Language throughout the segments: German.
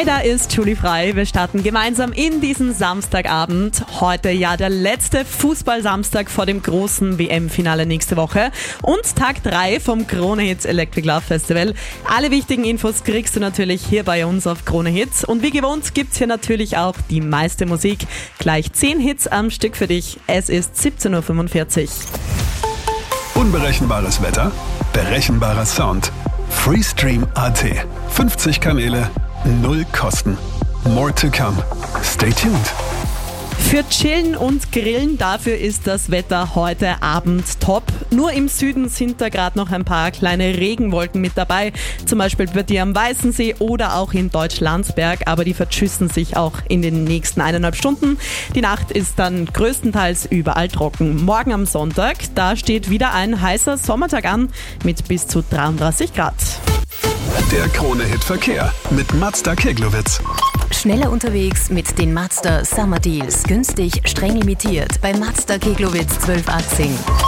Hi, da ist Julie Frei. Wir starten gemeinsam in diesen Samstagabend. Heute ja der letzte Fußball-Samstag vor dem großen WM-Finale nächste Woche und Tag 3 vom Krone Hits Electric Love Festival. Alle wichtigen Infos kriegst du natürlich hier bei uns auf Krone Hits. Und wie gewohnt gibt's hier natürlich auch die meiste Musik. Gleich 10 Hits am Stück für dich. Es ist 17.45 Uhr. Unberechenbares Wetter, berechenbarer Sound. Freestream.at. 50 Kanäle, 0 Kosten. More to come. Stay tuned. Für Chillen und Grillen, dafür ist das Wetter heute Abend top. Nur im Süden sind da gerade noch ein paar kleine Regenwolken mit dabei. Zum Beispiel bei dir am Weißensee oder auch in Deutschlandsberg. Aber die verschüssen sich auch in den nächsten 1,5 Stunden. Die Nacht ist dann größtenteils überall trocken. Morgen am Sonntag, da steht wieder ein heißer Sommertag an mit bis zu 33 Grad. Der Krone-Hit Verkehr mit Mazda Keglowitz. Schneller unterwegs mit den Mazda Summer Deals. Günstig, streng limitiert bei Mazda Keglowitz 1218.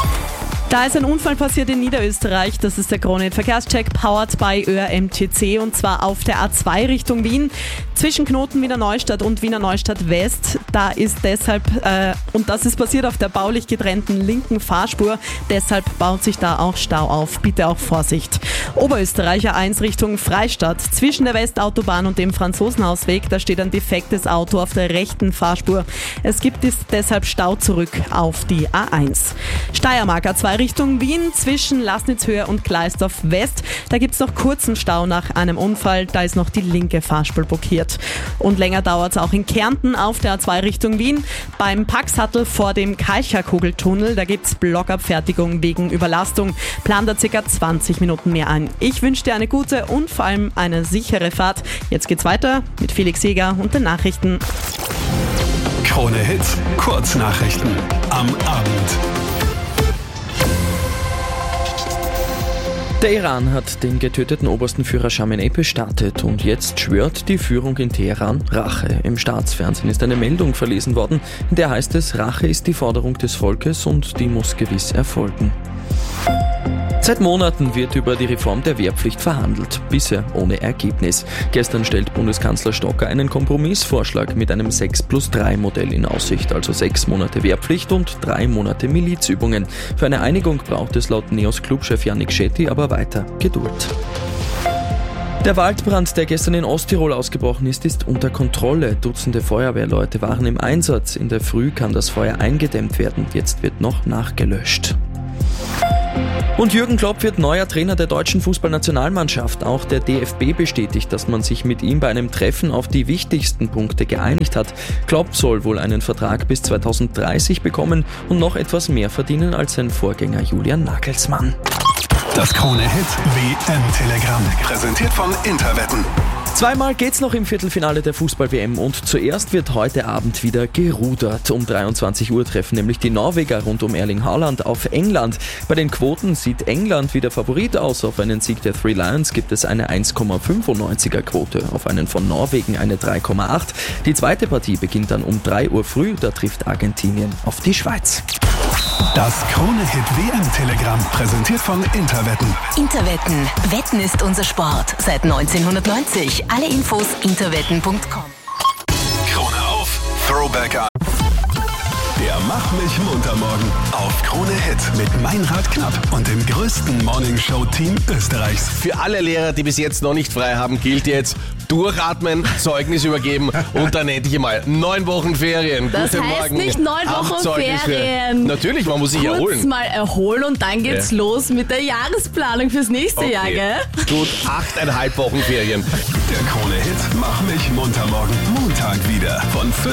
Da ist ein Unfall passiert in Niederösterreich. Das ist der Krone-Hit Verkehrscheck, powered by ÖRMTC, und zwar auf der A2 Richtung Wien. Zwischen Knoten Wiener Neustadt und Wiener Neustadt West. Da ist deshalb, und das ist passiert auf der baulich getrennten linken Fahrspur. Deshalb baut sich da auch Stau auf. Bitte auch Vorsicht. Oberösterreicher 1 Richtung Freistadt. Zwischen der Westautobahn und dem Franzosenhausweg, da steht ein defektes Auto auf der rechten Fahrspur. Es gibt deshalb Stau zurück auf die A1. Steiermark A2 Richtung Wien zwischen Laßnitzhöhe und Gleisdorf West. Da gibt es noch kurzen Stau nach einem Unfall. Da ist noch die linke Fahrspur blockiert. Und länger dauert es auch in Kärnten auf der A2 Richtung Wien. Beim Paxhattel vor dem Kalcherkugeltunnel, da gibt es Blockabfertigung wegen Überlastung. Plan da ca. 20 Minuten mehr ein. Ich wünsche dir eine gute und vor allem eine sichere Fahrt. Jetzt geht's weiter mit Felix Jäger und den Nachrichten. Krone Hits, Kurznachrichten am Abend. Der Iran hat den getöteten obersten Führer Khamenei bestattet und jetzt schwört die Führung in Teheran Rache. Im Staatsfernsehen ist eine Meldung verlesen worden, in der heißt es, Rache ist die Forderung des Volkes und die muss gewiss erfolgen. Seit Monaten wird über die Reform der Wehrpflicht verhandelt, bisher ohne Ergebnis. Gestern stellt Bundeskanzler Stocker einen Kompromissvorschlag mit einem 6+3-Modell in Aussicht, also 6 Monate Wehrpflicht und 3 Monate Milizübungen. Für eine Einigung braucht es laut NEOS-Clubchef Yannick Shetty aber weiter Geduld. Der Waldbrand, der gestern in Osttirol ausgebrochen ist, ist unter Kontrolle. Dutzende Feuerwehrleute waren im Einsatz. In der Früh kann das Feuer eingedämmt werden. Jetzt wird noch nachgelöscht. Und Jürgen Klopp wird neuer Trainer der deutschen Fußballnationalmannschaft. Auch der DFB bestätigt, dass man sich mit ihm bei einem Treffen auf die wichtigsten Punkte geeinigt hat. Klopp soll wohl einen Vertrag bis 2030 bekommen und noch etwas mehr verdienen als sein Vorgänger Julian Nagelsmann. Das Krone-Hit WM-Telegramm, präsentiert von Interwetten. Zweimal geht's noch im Viertelfinale der Fußball-WM und zuerst wird heute Abend wieder gerudert. Um 23 Uhr treffen nämlich die Norweger rund um Erling Haaland auf England. Bei den Quoten sieht England wieder Favorit aus. Auf einen Sieg der Three Lions gibt es eine 1,95er Quote, auf einen von Norwegen eine 3,8. Die zweite Partie beginnt dann um 3 Uhr früh, da trifft Argentinien auf die Schweiz. Das Krone-Hit WM-Telegramm, präsentiert von Interwetten. Interwetten. Wetten ist unser Sport. Seit 1990. Alle Infos interwetten.com. Krone auf, Throwback an. Der Mach mich munter morgen auf Krone Hit mit Meinrad Knapp und dem größten Morningshow-Team Österreichs. Für alle Lehrer, die bis jetzt noch nicht frei haben, gilt jetzt durchatmen, Zeugnis übergeben und dann endlich mal 9 Wochen Ferien. Das Guten heißt Morgen. nicht 9 Wochen Ferien. Natürlich, man muss sich Kurz erholen. mal erholen und dann geht's los mit der Jahresplanung fürs nächste Jahr, gell? Gut, 8,5 Wochen Ferien. Der Krone Hit Mach mich munter morgen Montag wieder von 5